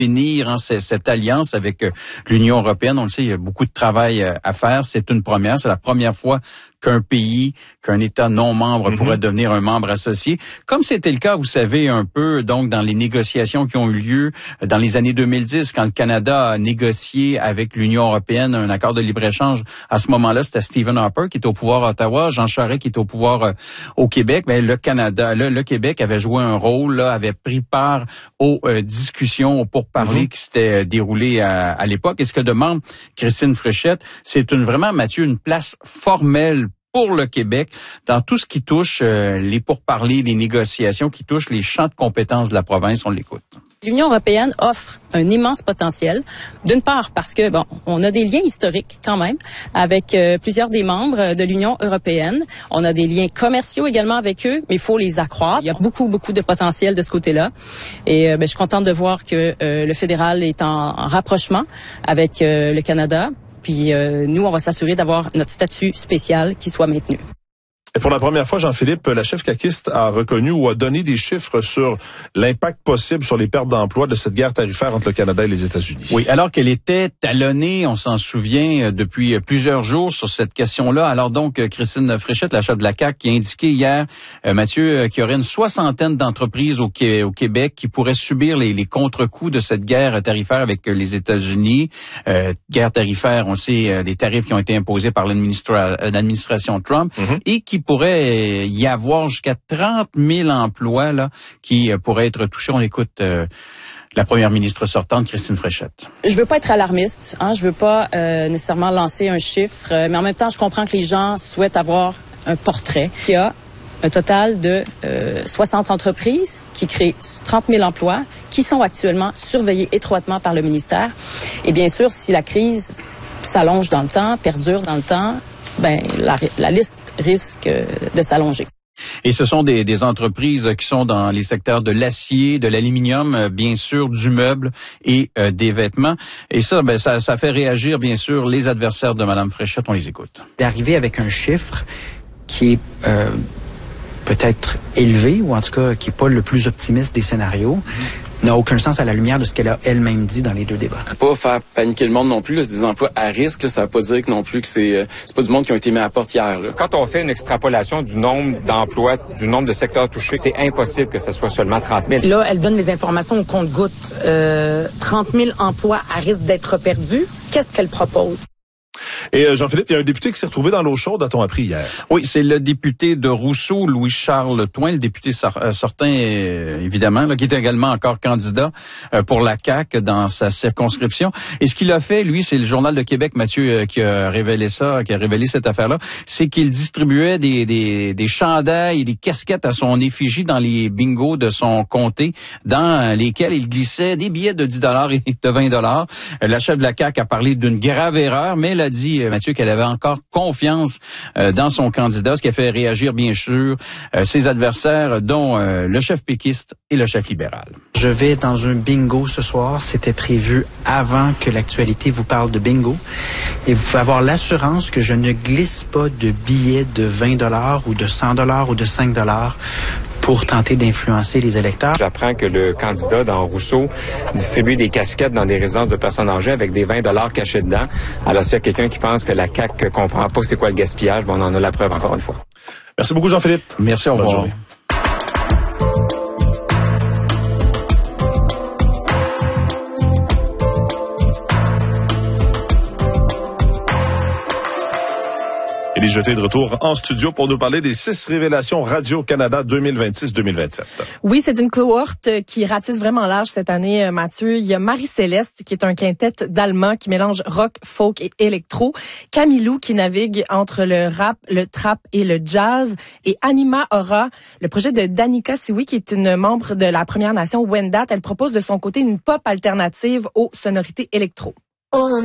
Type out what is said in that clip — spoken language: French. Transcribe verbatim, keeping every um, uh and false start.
finir hein, c- cette alliance avec euh, l'Union européenne. On le sait, il y a beaucoup de travail euh, à faire. C'est une première. C'est la première fois qu'un pays, qu'un État non membre mm-hmm. pourrait devenir un membre associé. Comme c'était le cas, vous savez, un peu donc dans les négociations qui ont eu lieu dans les années deux mille dix, quand le Canada a négocié avec l'Union européenne un accord de libre-échange. À ce moment-là, c'était Stephen Harper qui était au pouvoir à Ottawa, Jean Charest qui était au pouvoir euh, au Québec. Mais le Canada, le, le Québec avait joué un rôle, là, avait pris part aux euh, discussions, aux pourparlers mm-hmm. qui s'étaient déroulées à, à l'époque. Et ce que demande Christine Fréchette, c'est une vraiment, Mathieu, une place formelle pour le Québec dans tout ce qui touche euh, les pourparlers, les négociations qui touchent les champs de compétences de la province. On l'écoute. L'Union européenne offre un immense potentiel, d'une part parce que bon, on a des liens historiques quand même avec euh, plusieurs des membres de l'Union européenne. On a des liens commerciaux également avec eux, mais il faut les accroître. Il y a beaucoup beaucoup de potentiel de ce côté-là. Et euh, ben, je suis contente de voir que euh, le fédéral est en, en rapprochement avec euh, le Canada. Puis euh, nous, on va s'assurer d'avoir notre statut spécial qui soit maintenu. Et pour la première fois, Jean-Philippe, la chef caquiste a reconnu ou a donné des chiffres sur l'impact possible sur les pertes d'emplois de cette guerre tarifaire entre le Canada et les États-Unis. Oui, alors qu'elle était talonnée, on s'en souvient, depuis plusieurs jours sur cette question-là. Alors donc, Christine Fréchette, la chef de la C A Q, qui a indiqué hier, euh, Mathieu, qu'il y aurait une soixantaine d'entreprises au, Qué- au Québec qui pourraient subir les, les contre-coups de cette guerre tarifaire avec les États-Unis. Euh, guerre tarifaire, on sait, les tarifs qui ont été imposés par l'administra- l'administration Trump mm-hmm. et qui pourrait y avoir jusqu'à trente mille emplois là qui pourraient être touchés. On écoute euh, la première ministre sortante, Christine Fréchette. Je veux pas être alarmiste, hein, je veux pas euh, nécessairement lancer un chiffre, euh, mais en même temps, je comprends que les gens souhaitent avoir un portrait. Il y a un total de euh, soixante entreprises qui créent trente mille emplois, qui sont actuellement surveillés étroitement par le ministère. Et bien sûr, si la crise s'allonge dans le temps, perdure dans le temps, ben la, la liste risque de s'allonger. Et ce sont des, des entreprises qui sont dans les secteurs de l'acier, de l'aluminium, bien sûr, du meuble et euh, des vêtements. Et ça, ben, ça, ça fait réagir, bien sûr, les adversaires de Mme Fréchette. On les écoute. D'arriver avec un chiffre qui est euh, peut-être élevé, ou en tout cas qui n'est pas le plus optimiste des scénarios, mmh. n'a aucun sens à la lumière de ce qu'elle a elle-même dit dans les deux débats. Pas faire paniquer le monde non plus, là, c'est des emplois à risque, là, ça veut pas dire que non plus que c'est euh, c'est pas du monde qui ont été mis à la porte hier. Là. Quand on fait une extrapolation du nombre d'emplois, du nombre de secteurs touchés, c'est impossible que ce soit seulement trente mille. Là, elle donne les informations au compte-gouttes. Euh, trente mille emplois à risque d'être perdus. Qu'est-ce qu'elle propose? Et euh, Jean-Philippe, il y a un député qui s'est retrouvé dans l'eau chaude, a-t-on appris hier? Oui, c'est le député de Rousseau, Louis-Charles Touin, le député sortant, euh, évidemment, là, qui est également encore candidat euh, pour la C A Q dans sa circonscription. Et ce qu'il a fait, lui, c'est le Journal de Québec, Mathieu, euh, qui a révélé ça, qui a révélé cette affaire-là, c'est qu'il distribuait des, des, des chandails et des casquettes à son effigie dans les bingos de son comté, dans lesquels il glissait des billets de dix dollars et de vingt dollars. La chef de la C A Q a parlé d'une grave erreur, mais elle a dit, Mathieu, qu'elle avait encore confiance euh, dans son candidat, ce qui a fait réagir, bien sûr, euh, ses adversaires, dont euh, le chef péquiste et le chef libéral. Je vais dans un bingo ce soir. C'était prévu avant que l'actualité vous parle de bingo. Et vous pouvez avoir l'assurance que je ne glisse pas de billets de vingt dollars ou de cent dollars ou de cinq dollars pour tenter d'influencer les électeurs. J'apprends que le candidat dans Rousseau distribue des casquettes dans des résidences de personnes âgées avec des vingt dollars cachés dedans. Alors s'il y a quelqu'un qui pense que la C A Q comprend pas c'est quoi le gaspillage, bon, on en a la preuve encore une fois. Merci beaucoup, Jean-Philippe. Merci, au revoir. Il est jeté de retour en studio pour nous parler des six révélations Radio-Canada deux mille vingt-six deux mille vingt-sept. Oui, c'est une cohorte qui ratisse vraiment large cette année, Mathieu. Il y a Marie-Céleste, qui est un quintet d'Allemands qui mélange rock, folk et électro. Camilou, qui navigue entre le rap, le trap et le jazz. Et Anima Aura, le projet de Danica Siwi, qui est une membre de la Première Nation Wendat. Elle propose de son côté une pop alternative aux sonorités électro.